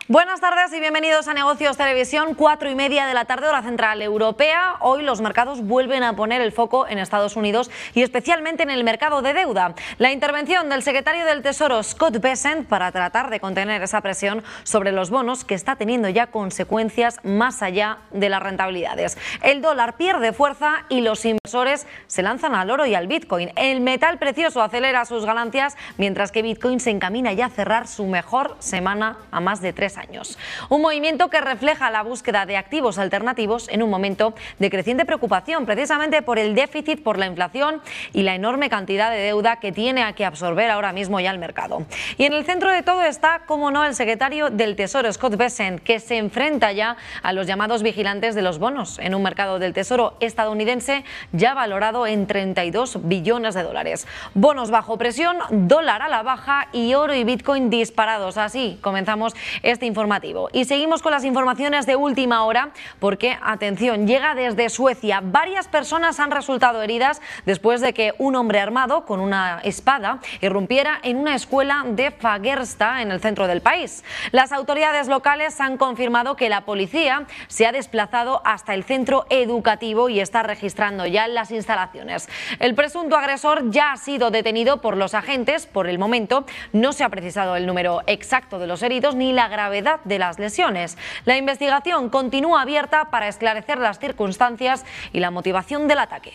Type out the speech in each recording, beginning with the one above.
Buenas tardes y bienvenidos a Negocios Televisión, 4:30 de la tarde, hora central europea. Hoy los mercados vuelven a poner el foco en Estados Unidos y especialmente en el mercado de deuda. La intervención del secretario del Tesoro, Scott Bessent, para tratar de contener esa presión sobre los bonos que está teniendo ya consecuencias más allá de las rentabilidades. El dólar pierde fuerza y los inversores se lanzan al oro y al Bitcoin. El metal precioso acelera sus ganancias, mientras que Bitcoin se encamina ya a cerrar su mejor semana a más de 3 años. Un movimiento que refleja la búsqueda de activos alternativos en un momento de creciente preocupación, precisamente por el déficit, por la inflación y la enorme cantidad de deuda que tiene que absorber ahora mismo ya el mercado. Y en el centro de todo está, como no, el secretario del Tesoro, Scott Bessent, que se enfrenta ya a los llamados vigilantes de los bonos en un mercado del Tesoro estadounidense ya valorado en 32 billones de dólares. Bonos bajo presión, dólar a la baja y oro y Bitcoin disparados. Así comenzamos este informativo. Y seguimos con las informaciones de última hora porque, atención, llega desde Suecia. Varias personas han resultado heridas después de que un hombre armado con una espada irrumpiera en una escuela de Fagersta, en el centro del país. Las autoridades locales han confirmado que la policía se ha desplazado hasta el centro educativo y está registrando ya las instalaciones. El presunto agresor ya ha sido detenido por los agentes. Por el momento no se ha precisado el número exacto de los heridos ni la gravedad de las lesiones. La investigación continúa abierta para esclarecer las circunstancias y la motivación del ataque.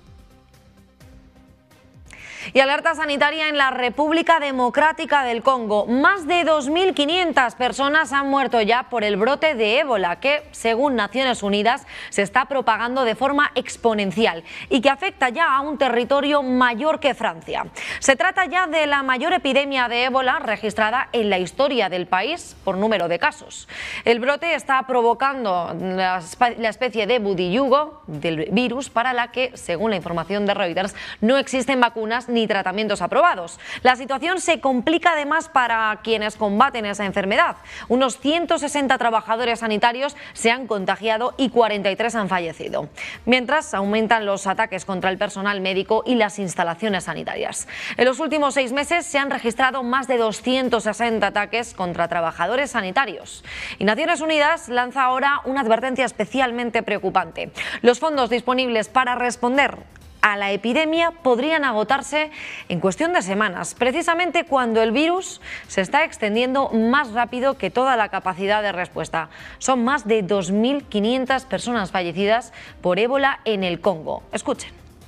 Y alerta sanitaria en la República Democrática del Congo. Más de 2.500 personas han muerto ya por el brote de ébola que, según Naciones Unidas, se está propagando de forma exponencial y que afecta ya a un territorio mayor que Francia. Se trata ya de la mayor epidemia de ébola registrada en la historia del país por número de casos. El brote está provocando la especie de budillugo del virus, para la que, según la información de Reuters, no existen vacunas ni tratamientos aprobados. La situación se complica además para quienes combaten esa enfermedad. Unos 160 trabajadores sanitarios se han contagiado y 43 han fallecido. Mientras aumentan los ataques contra el personal médico y las instalaciones sanitarias. En los últimos 6 meses se han registrado más de 260 ataques contra trabajadores sanitarios. Y Naciones Unidas lanza ahora una advertencia especialmente preocupante. Los fondos disponibles para responder a la epidemia podrían agotarse en cuestión de semanas, precisamente cuando el virus se está extendiendo más rápido que toda la capacidad de respuesta. Son más de 2.500 personas fallecidas por ébola en el Congo. Escuchen.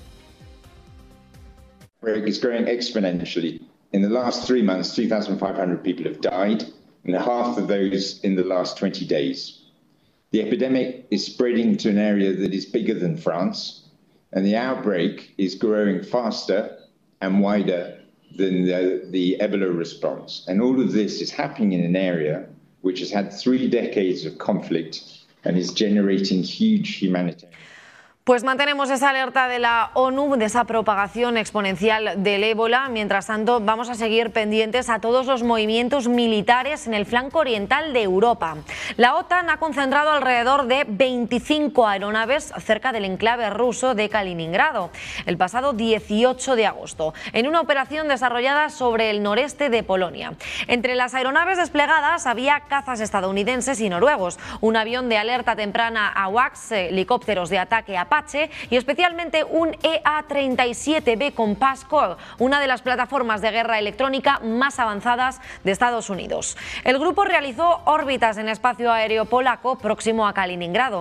It's growing exponentially. In the last 3 months, 2,500 people have died, and half of those in the last 20 days. The epidemic is spreading to an area that is bigger than France, and the outbreak is growing faster and wider than the Ebola response. And all of this is happening in an area which has had 3 decades of conflict and is generating huge humanitarian. Pues mantenemos esa alerta de la ONU de esa propagación exponencial del ébola. Mientras tanto, vamos a seguir pendientes a todos los movimientos militares en el flanco oriental de Europa. La OTAN ha concentrado alrededor de 25 aeronaves cerca del enclave ruso de Kaliningrado el pasado 18 de agosto, en una operación desarrollada sobre el noreste de Polonia. Entre las aeronaves desplegadas había cazas estadounidenses y noruegos, un avión de alerta temprana AWACS, helicópteros de ataque Apache y especialmente un EA-37B con Pascal, una de las plataformas de guerra electrónica más avanzadas de Estados Unidos. El grupo realizó órbitas en espacio aéreo polaco próximo a Kaliningrado.